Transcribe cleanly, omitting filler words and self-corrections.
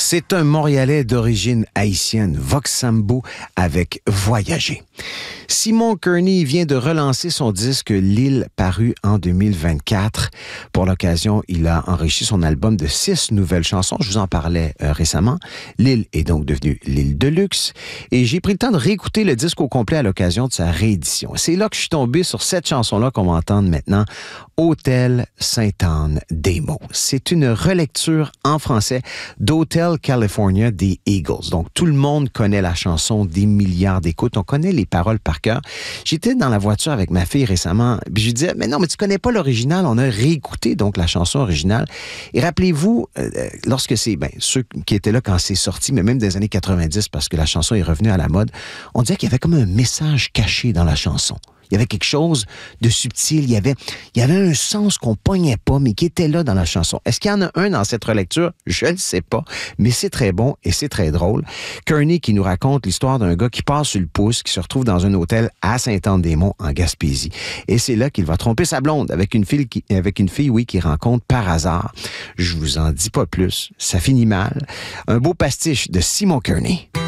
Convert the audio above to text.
C'est un Montréalais d'origine haïtienne, Vox Sambo, avec Voyager. Simon Kearney vient de relancer son disque L'Île, paru en 2024. Pour l'occasion, il a enrichi son album de 6 nouvelles chansons. Je vous en parlais récemment. L'Île est donc devenue L'Île de luxe. Et j'ai pris le temps de réécouter le disque au complet à l'occasion de sa réédition. C'est là que je suis tombé sur cette chanson-là qu'on va entendre maintenant, Hôtel Sainte-Anne-des-Monts. C'est une relecture en français d'Hotel California des Eagles. Donc, tout le monde connaît la chanson, des milliards d'écoutes. On connaît les paroles par cœur. J'étais dans la voiture avec ma fille récemment, puis je lui disais, mais non, mais tu connais pas l'original. On a réécouté donc la chanson originale. Et rappelez-vous, lorsque c'est, ceux qui étaient là quand c'est sorti, mais même des années 90, parce que la chanson est revenue à la mode, on disait qu'il y avait comme un message caché dans la chanson. Il y avait quelque chose de subtil. Il y avait un sens qu'on pognait pas, mais qui était là dans la chanson. Est-ce qu'il y en a un dans cette relecture? Je ne sais pas, mais c'est très bon et c'est très drôle. Kearney qui nous raconte l'histoire d'un gars qui passe sur le pouce, qui se retrouve dans un hôtel à Sainte-Anne-des-Monts, en Gaspésie. Et c'est là qu'il va tromper sa blonde avec une fille, qu'il rencontre par hasard. Je vous en dis pas plus. Ça finit mal. Un beau pastiche de Simon Kearney.